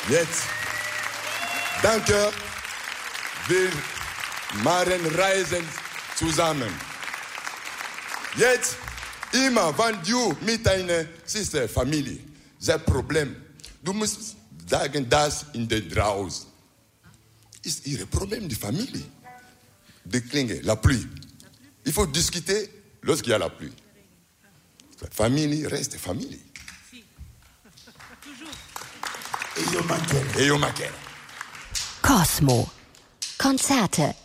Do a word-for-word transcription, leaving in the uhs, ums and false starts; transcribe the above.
Jetzt, danke, wir machen Reisen zusammen. Jetzt, immer, wenn du mit deiner Sister, Familie, das Problem, du musst sagen, das in der draußen. Ist ihr Problem, die Familie. Die Klinge, la pluie. Il faut discuter lorsqu'il y a la pluie. La famille reste famille. E io mancherò. E io mancherò. Cosmo. Konzerte